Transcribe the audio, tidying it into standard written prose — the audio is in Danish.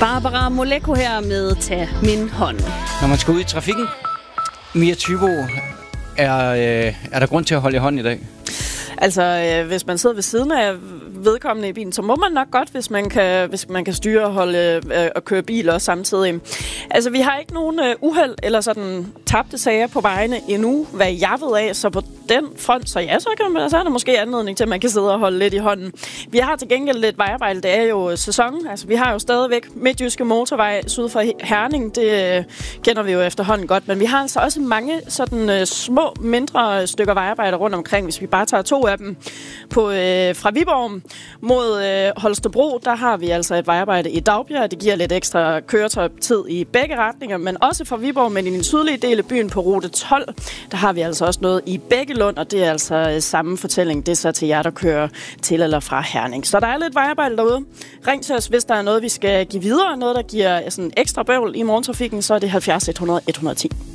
Barbara Moleko her med Tag min hånd. Når man skal ud i trafikken, Mia Thybo, er der grund til at holde i hånden i dag? Altså, hvis man sidder ved siden af vedkommende i bilen, så må man nok godt, hvis man kan styre og køre bil også samtidig. Altså, vi har ikke nogen uheld eller sådan tabte sager på vejene endnu, hvad jeg ved af, så på den front, så ja, så er der måske anledning til, at man kan sidde og holde lidt i hånden. Vi har til gengæld lidt vejarbejde, det er jo sæson. Altså, vi har jo stadigvæk Midtjyske Motorvej syd for Herning, det kender vi jo efterhånden godt, men vi har altså også mange sådan små, mindre stykker vejarbejde rundt omkring, hvis vi bare tager 2 af dem. Fra Viborg mod Holstebro, der har vi altså et vejarbejde i Dagbjerg. Det giver lidt ekstra køretøjtid i begge retninger, men også fra Viborg, men i den sydlige del af byen på rute 12, der har vi altså også noget i Bækkelund, og det er altså samme fortælling. Det er så til jer, der kører til eller fra Herning. Så der er lidt vejarbejde derude. Ring til os, hvis der er noget, vi skal give videre, noget, der giver sådan ekstra bøvl i morgentrafikken, så er det 70 100 110.